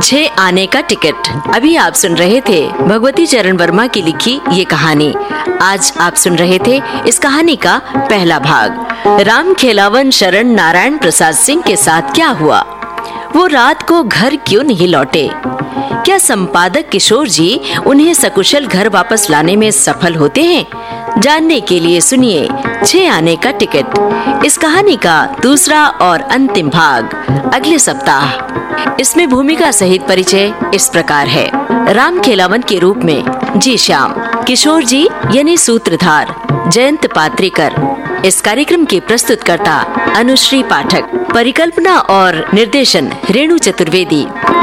6 आने का टिकट। अभी आप सुन रहे थे भगवती चरण वर्मा की लिखी ये कहानी। आज आप सुन रहे थे इस कहानी का पहला भाग। राम खेलावन शरण नारायण प्रसाद सिंह के साथ क्या हुआ, वो रात को घर क्यों नहीं लौटे, क्या संपादक किशोर जी उन्हें सकुशल घर वापस लाने में सफल होते हैं? जानने के लिए सुनिए 6 आने का टिकट। इस कहानी का दूसरा और अंतिम भाग अगले सप्ताह। इसमें भूमिका सहित परिचय इस प्रकार है। राम खेलावन के रूप में जी श्याम, किशोर जी यानी सूत्रधार जयंत पात्रेकर। इस कार्यक्रम के प्रस्तुतकर्ता अनुश्री पाठक, परिकल्पना और निर्देशन रेणु चतुर्वेदी।